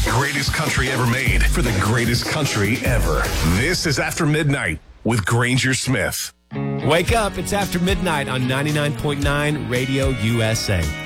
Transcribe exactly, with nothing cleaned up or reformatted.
Greatest country ever made for the greatest country ever. This is After Midnight with Granger Smith. Wake up. It's After Midnight on ninety-nine point nine Radio U S A.